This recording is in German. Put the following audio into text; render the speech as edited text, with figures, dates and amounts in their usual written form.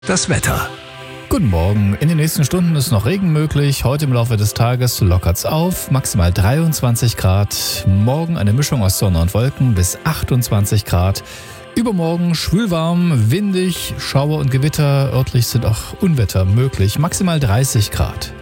Das Wetter. Guten Morgen. In den nächsten Stunden ist noch Regen möglich. Heute im Laufe des Tages lockert's auf. Maximal 23 Grad. Morgen eine Mischung aus Sonne und Wolken bis 28 Grad. Übermorgen schwülwarm, windig, Schauer und Gewitter. Örtlich sind auch Unwetter möglich. Maximal 30 Grad.